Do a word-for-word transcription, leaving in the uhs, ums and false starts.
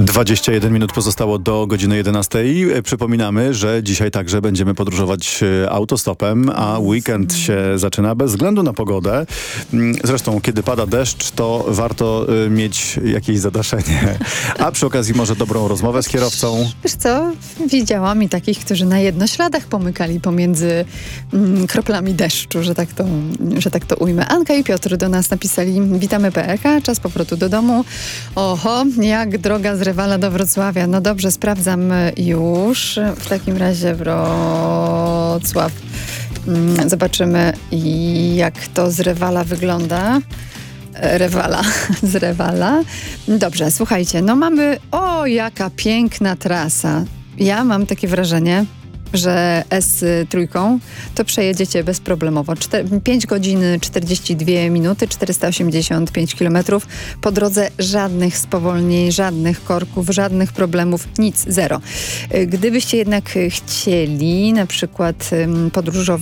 dwadzieścia jeden minut pozostało do godziny jedenastej. Przypominamy, że dzisiaj także będziemy podróżować autostopem, a weekend się zaczyna bez względu na pogodę. Zresztą, kiedy pada deszcz, to warto mieć jakieś zadaszenie. A przy okazji może dobrą rozmowę z kierowcą. Wiesz co, widziałam i takich, którzy na jednośladach pomykali pomiędzy mm, kroplami deszczu, że tak, to, że tak to ujmę. Anka i Piotr do nas napisali: witamy P E K, czas powrotu do domu. Oho, jak droga z Rewala do Wrocławia. No dobrze, sprawdzam już. W takim razie Wrocław. Mm, zobaczymy, jak to z Rewala wygląda. Rewala, z Rewala. Dobrze, słuchajcie, no mamy, o jaka piękna trasa. Ja mam takie wrażenie, że S trzy to przejedziecie bezproblemowo. pięć godzin czterdzieści dwie minuty, czterysta osiemdziesiąt pięć kilometrów. Po drodze żadnych spowolnień, żadnych korków, żadnych problemów, nic, zero. Gdybyście jednak chcieli na przykład podróżować